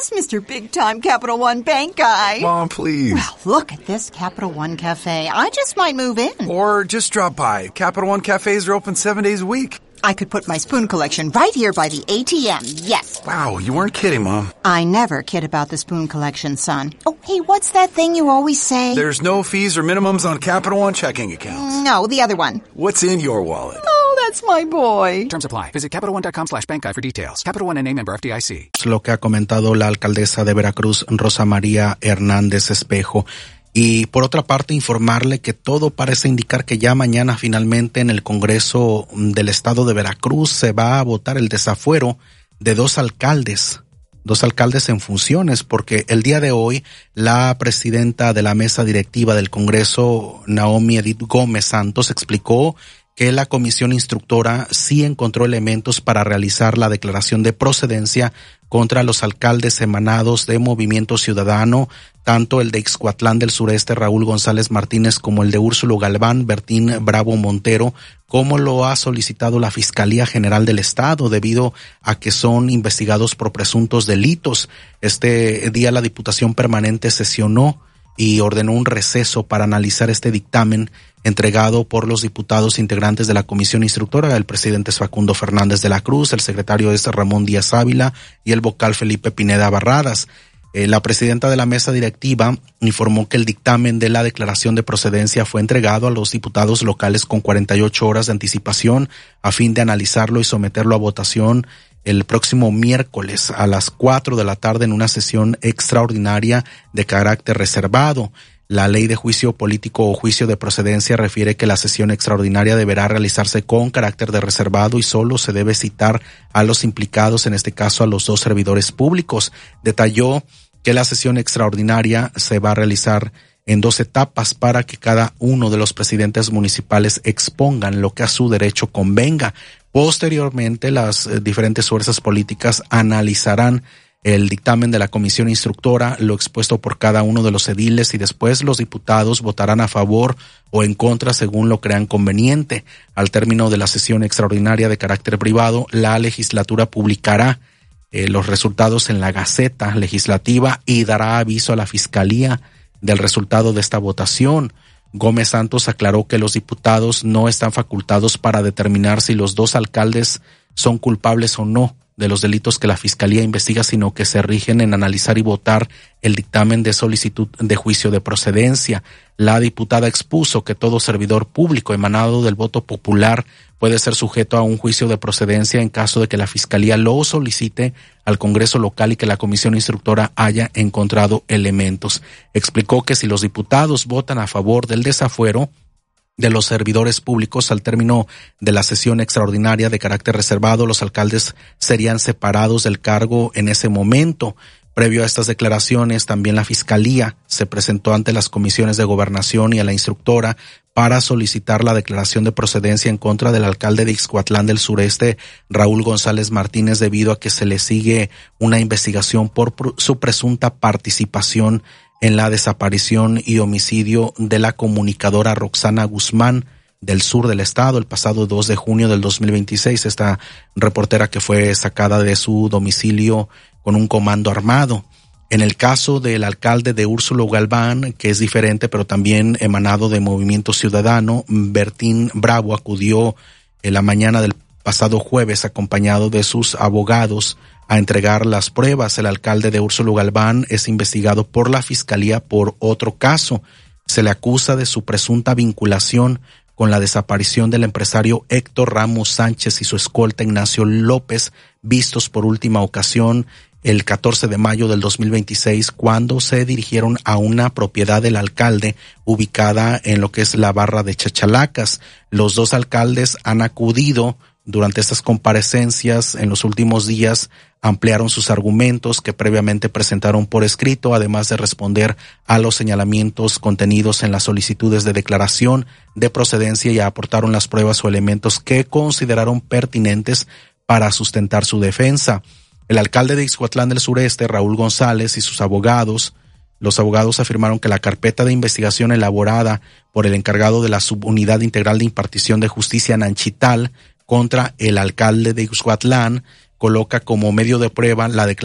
is Mr. Big Time Capital One Bank guy. Mom, please. Well, look at this Capital One Cafe. I just might move in. Or just drop by. Capital One cafes are open 7 days a week. I could put my spoon collection right here by the ATM, yes. Wow, you weren't kidding, Mom. I never kid about the spoon collection, son. Oh, hey, what's that thing you always say? There's no fees or minimums on Capital One checking accounts. No, the other one. What's in your wallet? Oh, that's my boy. Terms apply. Visit CapitalOne.com/bankguy for details. Capital One N.A. member FDIC. Lo que ha comentado la alcaldesa de Veracruz, Rosa María Hernández Espejo. Y por otra parte, informarle que todo parece indicar que ya mañana finalmente en el Congreso del Estado de Veracruz se va a votar el desafuero de dos alcaldes en funciones, porque el día de hoy la presidenta de la mesa directiva del Congreso, Naomi Edith Gómez Santos, explicó que la comisión instructora sí encontró elementos para realizar la declaración de procedencia contra los alcaldes emanados de Movimiento Ciudadano, tanto el de Ixcuatlán del Sureste, Raúl González Martínez, como el de Úrsulo Galván, Bertín Bravo Montero, como lo ha solicitado la Fiscalía General del Estado, debido a que son investigados por presuntos delitos. Este día la Diputación Permanente sesionó y ordenó un receso para analizar este dictamen entregado por los diputados integrantes de la comisión instructora. El presidente es Facundo Fernández de la Cruz, el secretario es Ramón Díaz Ávila y el vocal Felipe Pineda Barradas. La presidenta de la mesa directiva informó que el dictamen de la declaración de procedencia fue entregado a los diputados locales con 48 horas de anticipación a fin de analizarlo y someterlo a votación el próximo miércoles a las 4 de la tarde en una sesión extraordinaria de carácter reservado. La ley de juicio político o juicio de procedencia refiere que la sesión extraordinaria deberá realizarse con carácter de reservado y solo se debe citar a los implicados, en este caso a los dos servidores públicos. Detalló que la sesión extraordinaria se va a realizar en 2 etapas para que cada uno de los presidentes municipales expongan lo que a su derecho convenga. Posteriormente, las diferentes fuerzas políticas analizarán el dictamen de la comisión instructora, lo expuesto por cada uno de los ediles, y después los diputados votarán a favor o en contra según lo crean conveniente. Al término de la sesión extraordinaria de carácter privado, la legislatura publicará los resultados en la Gaceta Legislativa y dará aviso a la Fiscalía del resultado de esta votación. Gómez Santos aclaró que los diputados no están facultados para determinar si los dos alcaldes son culpables o no de los delitos que la Fiscalía investiga, sino que se rigen en analizar y votar el dictamen de solicitud de juicio de procedencia. La diputada expuso que todo servidor público emanado del voto popular puede ser sujeto a un juicio de procedencia en caso de que la Fiscalía lo solicite al Congreso local y que la comisión instructora haya encontrado elementos. Explicó que si los diputados votan a favor del desafuero de los servidores públicos al término de la sesión extraordinaria de carácter reservado, los alcaldes serían separados del cargo en ese momento. Previo a estas declaraciones, también la Fiscalía se presentó ante las comisiones de Gobernación y a la instructora para solicitar la declaración de procedencia en contra del alcalde de Ixcuatlán del Sureste, Raúl González Martínez, debido a que se le sigue una investigación por su presunta participación en la desaparición y homicidio de la comunicadora Roxana Guzmán del sur del estado el pasado 2 de junio del 2026. Esta reportera que fue sacada de su domicilio con un comando armado. En el caso del alcalde de Úrsulo Galván, que es diferente, pero también emanado de Movimiento Ciudadano, Bertín Bravo acudió en la mañana del pasado jueves acompañado de sus abogados a entregar las pruebas. El alcalde de Úrsulo Galván es investigado por la Fiscalía por otro caso. Se le acusa de su presunta vinculación con la desaparición del empresario Héctor Ramos Sánchez y su escolta Ignacio López, vistos por última ocasión el 14 de mayo del 2026, cuando se dirigieron a una propiedad del alcalde ubicada en lo que es la barra de Chachalacas. Los dos alcaldes han acudido durante estas comparecencias en los últimos días, ampliaron sus argumentos que previamente presentaron por escrito, además de responder a los señalamientos contenidos en las solicitudes de declaración de procedencia, y aportaron las pruebas o elementos que consideraron pertinentes para sustentar su defensa. El alcalde de Ixcuatlán del Sureste, Raúl González, y sus abogados, los abogados afirmaron que la carpeta de investigación elaborada por el encargado de la Subunidad Integral de Impartición de Justicia Nanchital contra el alcalde de Ixcuatlán coloca como medio de prueba la declaración